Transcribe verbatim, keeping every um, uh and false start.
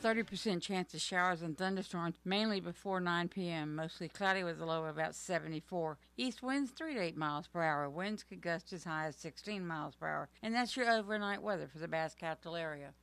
thirty percent chance of showers and thunderstorms, mainly before nine p.m. Mostly cloudy with a low of about seventy-four. East winds three to eight miles per hour. Winds could gust as high as sixteen miles per hour. And that's your overnight weather for the Bass Capital area.